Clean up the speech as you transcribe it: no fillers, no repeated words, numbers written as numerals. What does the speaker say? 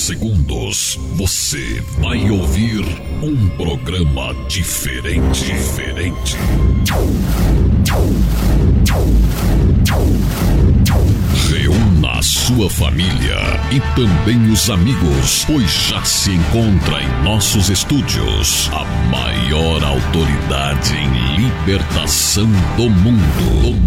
segundos, você vai ouvir um programa diferente. Reúna a sua família e também os amigos, pois já se encontra em nossos estúdios a maior autoridade em libertação do mundo.